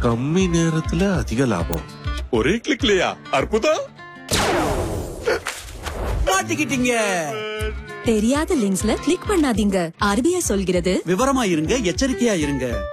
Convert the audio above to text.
கம்மி நேரத்துல அதிக லாபம். ஒரே கிளிக்லயா? அற்புதம். மாட்டிக்கிட்டீங்க. தெரியாத லிங்க்ஸ்ல கிளிக் பண்ணாதீங்க. RBI சொல்கிறது, விவரமா இருங்க, எச்சரிக்கையா இருங்க.